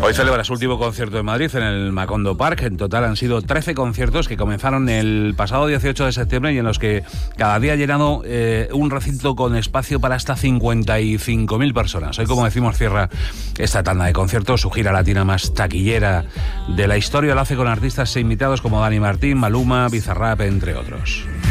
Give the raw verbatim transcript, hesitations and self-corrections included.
Hoy celebra su último concierto en Madrid, en el Macondo Park. En total han sido trece conciertos que comenzaron el pasado dieciocho de septiembre y en los que cada día ha llenado eh, un recinto con espacio para hasta cincuenta y cinco mil personas. Hoy, como decimos, cierra esta tanda de conciertos, su gira latina más taquillera de la historia. Lo hace con artistas e invitados como Dani Martín, Maluma, Bizarrap, entre otros.